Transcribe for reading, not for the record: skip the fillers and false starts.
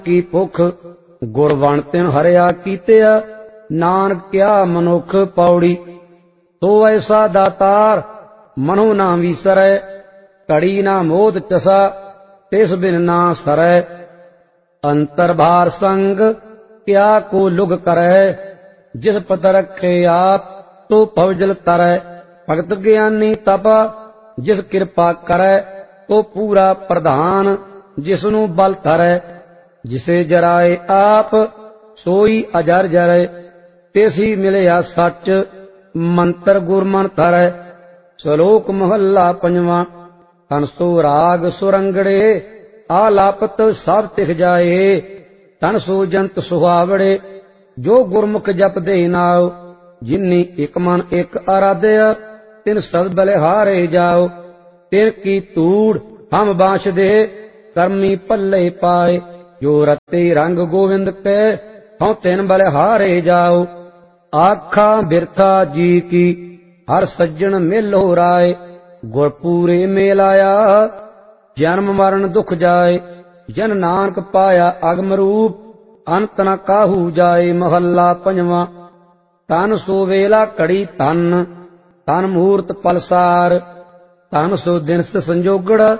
की भुख गुर बन तिन हरिया कीतिया। नानक क्या मनुख पौड़ी तो ऐसा दातार मनो ना विसरै। घड़ी ना मोद चसा तिस बिन ना सरै। अंतर भार संग क्या को लुग करै। जिस पद रखे आप तो भवजल तरै। भगत ज्ञानी तपा जिस कृपा करै। तो पूरा प्रधान जिसनु बल धरै। जिसे जराए आप सोई अजर जरै। तेसी मिलया सच मंत्र गुरमन धरै। श्लोक महला पंजवा। तन सो राग सुरंगड़े आलापत सब तिख जाए। तन सो जंत सुहावड़े जो गुरमुख जप दे नाव। जिन्नी एक मन एक आराध्य तिन सद बलिहारे जाओ। तिन की तूड़ हम बांश दे कर्मी पल्ले पाए। जो रते रंग गोविंद के हम तिन बलिहारे जाओ। आखा बिरथा जी की हर सज्जन मिलो राय। गुरपूरे मेलाया जन्म मरण दुख जाए। जन नानक पाया अगम रूप अंत न काहू जाए। महला पंजवा। तन सो वेला घड़ी तन तन मूर्त पलसार। तन सो दिनस संजोगड़